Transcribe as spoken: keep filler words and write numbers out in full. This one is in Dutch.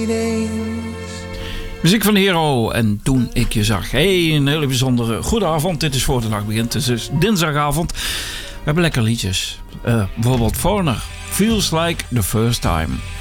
Muziek van Hero en Toen ik je zag. Hey, een hele bijzondere goede avond. Dit is voor de dag begint. Het is dinsdagavond. We hebben lekker liedjes. Uh, bijvoorbeeld Foreigner. Feels like the first time.